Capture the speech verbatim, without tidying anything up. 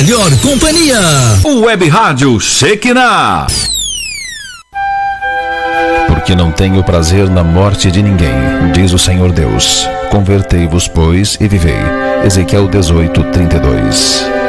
melhor companhia. Web Rádio Shekinah. Porque não tenho prazer na morte de ninguém, diz o Senhor Deus. Convertei-vos, pois, e vivei. Ezequiel dezoito, trinta e dois.